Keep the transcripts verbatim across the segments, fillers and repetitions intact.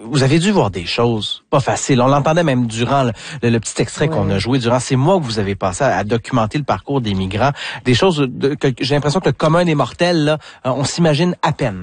vous avez dû voir des choses pas faciles. On l'entendait même durant le, le, le petit extrait oui. qu'on a joué, durant ces mois que vous avez passé à, à documenter le parcours des migrants. Des choses de, que j'ai l'impression que le commun des mortels, là, on s'imagine à peine.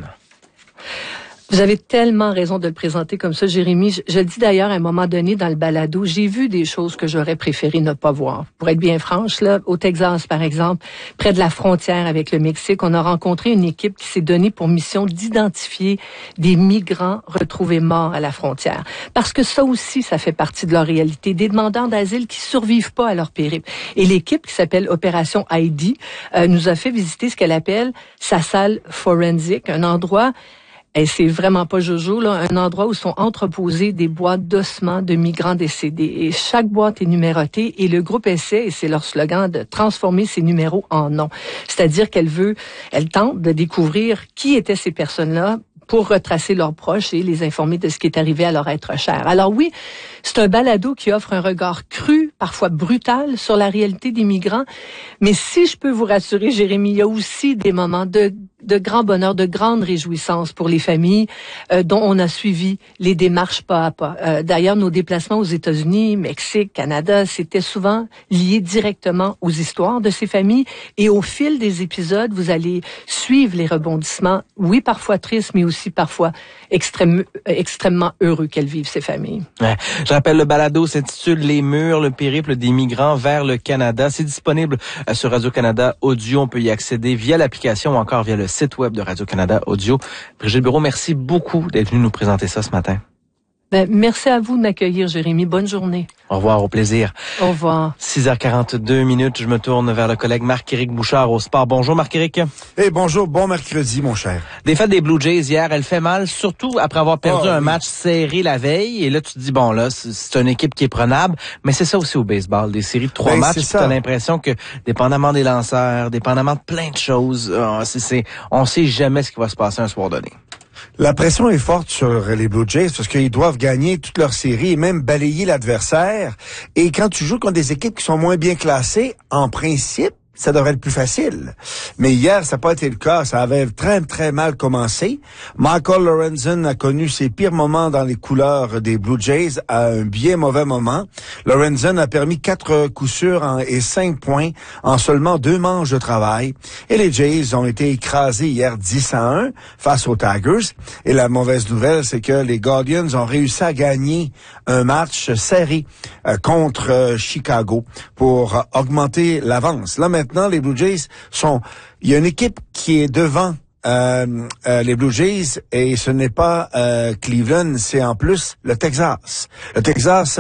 Vous avez tellement raison de le présenter comme ça, Jérémy. Je, je le dis d'ailleurs à un moment donné dans le balado, j'ai vu des choses que j'aurais préféré ne pas voir. Pour être bien franche, là, au Texas, par exemple, près de la frontière avec le Mexique, on a rencontré une équipe qui s'est donnée pour mission d'identifier des migrants retrouvés morts à la frontière. Parce que ça aussi, ça fait partie de leur réalité. Des demandeurs d'asile qui survivent pas à leur périple. Et l'équipe qui s'appelle Opération Heidi euh, nous a fait visiter ce qu'elle appelle sa salle forensique, un endroit... Et c'est vraiment pas jojo, là, un endroit où sont entreposées des boîtes d'ossements de migrants décédés. Et chaque boîte est numérotée et le groupe essaie, et c'est leur slogan, de transformer ces numéros en noms. C'est-à-dire qu'elle veut, elle tente de découvrir qui étaient ces personnes-là pour retracer leurs proches et les informer de ce qui est arrivé à leur être cher. Alors oui, c'est un balado qui offre un regard cru, parfois brutal, sur la réalité des migrants. Mais si je peux vous rassurer, Jérémy, il y a aussi des moments de, de grand bonheur, de grande réjouissance pour les familles euh, dont on a suivi les démarches pas à pas. Euh, d'ailleurs, nos déplacements aux États-Unis, Mexique, Canada, c'était souvent lié directement aux histoires de ces familles. Et au fil des épisodes, vous allez suivre les rebondissements, oui, parfois tristes, mais aussi parfois extrême, extrêmement heureux qu'elles vivent, ces familles. Ouais. Je rappelle, le balado s'intitule « Les murs, le périple des migrants vers le Canada ». C'est disponible sur Radio-Canada Audio. On peut y accéder via l'application ou encore via le site web de Radio-Canada Audio. Brigitte Bureau, merci beaucoup d'être venue nous présenter ça ce matin. Ben, merci à vous de m'accueillir, Jérémy. Bonne journée. Au revoir, au plaisir. Au revoir. six heures quarante-deux minutes, je me tourne vers le collègue Marc-Éric Bouchard au sport. Bonjour Marc-Éric. Eh hey, bonjour, bon mercredi mon cher. Défaite des Blue Jays hier, elle fait mal, surtout après avoir perdu oh, un oui. match serré la veille. Et là, tu te dis, bon là, c'est une équipe qui est prenable, mais c'est ça aussi au baseball, des séries de trois ben, matchs. Tu as l'impression que, dépendamment des lanceurs, dépendamment de plein de choses, euh, c'est, c'est, on sait jamais ce qui va se passer un soir donné. La pression est forte sur les Blue Jays parce qu'ils doivent gagner toute leur série et même balayer l'adversaire. Et quand tu joues contre des équipes qui sont moins bien classées, en principe, ça devrait être plus facile. Mais hier, ça n'a pas été le cas. Ça avait très, très mal commencé. Michael Lorenzen a connu ses pires moments dans les couleurs des Blue Jays à un bien mauvais moment. Lorenzen a permis quatre coups sûrs en, et cinq points en seulement deux manches de travail. Et les Jays ont été écrasés hier dix à un face aux Tigers. Et la mauvaise nouvelle, c'est que les Guardians ont réussi à gagner un match serré euh, contre euh, Chicago pour euh, augmenter l'avance. Là, maintenant, Maintenant, les Blue Jays sont... Il y a une équipe qui est devant euh, euh, les Blue Jays et ce n'est pas euh, Cleveland, c'est en plus le Texas. Le Texas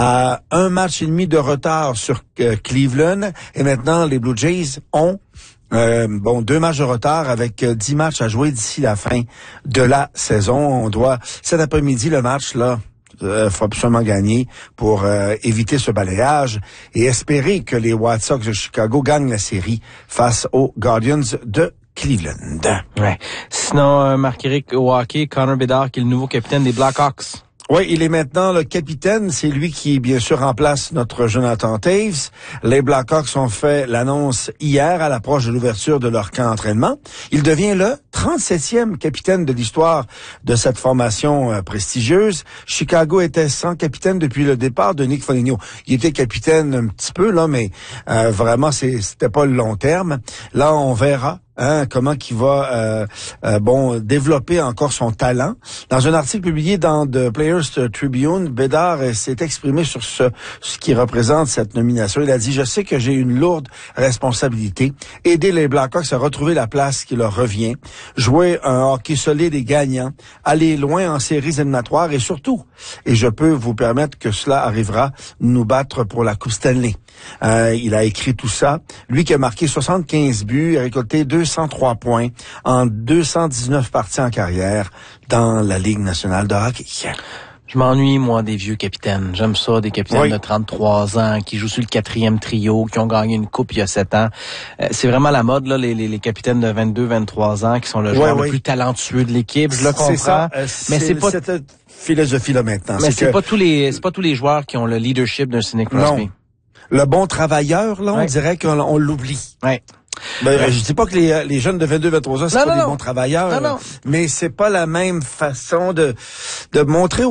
a un match et demi de retard sur euh, Cleveland et maintenant, les Blue Jays ont Euh, bon, deux matchs de retard avec euh, dix matchs à jouer d'ici la fin de la saison. On doit, cet après-midi, le match, là, il euh, faut absolument gagner pour euh, éviter ce balayage et espérer que les White Sox de Chicago gagnent la série face aux Guardians de Cleveland. Ouais. Sinon, euh, Marc-Éric, au hockey, Connor Bedard, qui est le nouveau capitaine des Blackhawks. Oui, il est maintenant le capitaine. C'est lui qui, bien sûr, remplace notre Jonathan Toews. Les Blackhawks ont fait l'annonce hier à l'approche de l'ouverture de leur camp d'entraînement. Il devient le trente-septième capitaine de l'histoire de cette formation euh, prestigieuse. Chicago était sans capitaine depuis le départ de Nick Foligno. Il était capitaine un petit peu, là, mais euh, vraiment, c'est, c'était pas le long terme. Là, on verra. Hein, comment qu'il va euh, euh, bon développer encore son talent. Dans un article publié dans The Players Tribune, Bedard euh, s'est exprimé sur ce, ce qui représente cette nomination. Il a dit « Je sais que j'ai une lourde responsabilité. Aider les Blackhawks à retrouver la place qui leur revient. Jouer un hockey solide et gagnant. Aller loin en séries éliminatoires et surtout, et je peux vous permettre que cela arrivera, nous battre pour la Coupe Stanley. Euh, » Il a écrit tout ça. Lui qui a marqué soixante-quinze buts, a récolté deux cent trois points en deux cent dix-neuf parties en carrière dans la Ligue nationale de hockey. Je m'ennuie, moi, des vieux capitaines. J'aime ça, des capitaines oui. de trente-trois ans qui jouent sur le quatrième trio, qui ont gagné une coupe il y a sept ans. Euh, c'est vraiment la mode, là, les, les, les capitaines de vingt-deux, vingt-trois ans qui sont le joueur oui, oui. le plus talentueux de l'équipe. Je le comprends. C'est ça. Euh, mais c'est, c'est pas cette philosophie-là maintenant. Mais c'est, c'est que... pas tous les, c'est pas tous les joueurs qui ont le leadership d'un Sidney Crosby. Non. Le bon travailleur, là, on oui. dirait qu'on on l'oublie. Ouais. Ben, ouais. Je dis pas que les, les jeunes de vingt-deux, vingt-trois ans, c'est non, pas non, des non. bons travailleurs, non, non. mais c'est pas la même façon de, de montrer